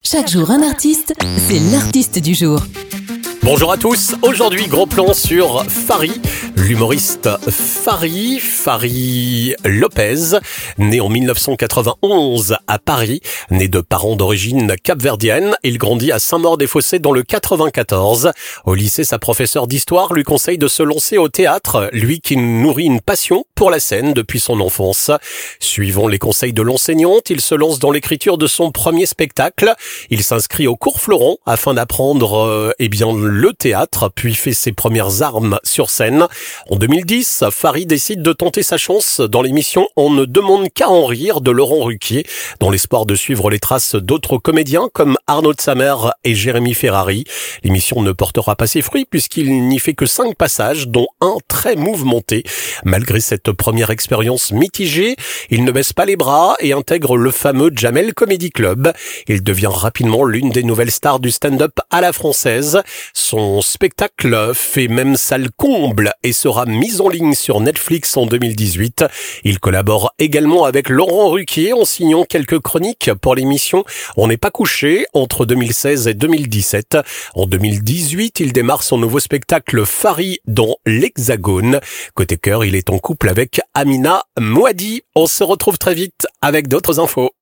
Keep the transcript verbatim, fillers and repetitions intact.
Chaque jour un artiste, c'est l'artiste du jour. Bonjour à tous, aujourd'hui gros plan sur Fari, l'humoriste Fari, Fari Lopez, né en mille neuf cent quatre-vingt-onze à Paris, né de parents d'origine capverdienne, il grandit à Saint-Maur-des-Fossés dans le quatre-vingt-quatorze. Au lycée, sa professeure d'histoire lui conseille de se lancer au théâtre, lui qui nourrit une passion pour la scène depuis son enfance. Suivant les conseils de l'enseignante, il se lance dans l'écriture de son premier spectacle. Il s'inscrit au cours Florent afin d'apprendre euh, eh bien le théâtre, puis fait ses premières armes sur scène. En deux mille dix, Fari décide de tenter sa chance dans l'émission On ne demande qu'à en rire de Laurent Ruquier, dans l'espoir de suivre les traces d'autres comédiens comme Arnaud de Samer et Jérémy Ferrari. L'émission ne portera pas ses fruits puisqu'il n'y fait que cinq passages, dont un très mouvementé. Malgré cette première expérience mitigée, il ne baisse pas les bras et intègre le fameux Jamel Comedy Club. Il devient rapidement l'une des nouvelles stars du stand-up à la française. Son spectacle fait même salle comble et sera mis en ligne sur Netflix en deux mille dix-huit. Il collabore également avec Laurent Ruquier en signant quelques chroniques pour l'émission On n'est pas couché entre deux mille seize et deux mille dix-sept. En deux mille dix-huit, il démarre son nouveau spectacle Fari dans l'Hexagone. Côté cœur, il est en couple avec Amina Mouadi. On se retrouve très vite avec d'autres infos.